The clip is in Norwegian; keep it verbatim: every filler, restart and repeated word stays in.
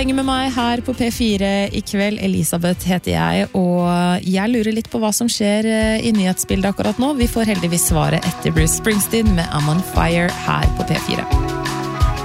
Henger med meg her på P fire I kveld, Elisabeth heter jeg, og jeg lurer litt på hva som skjer I nyhetsbildet akkurat nå. Vi får heldigvis svaret etter Bruce Springsteen med I'm on Fire her på P fire.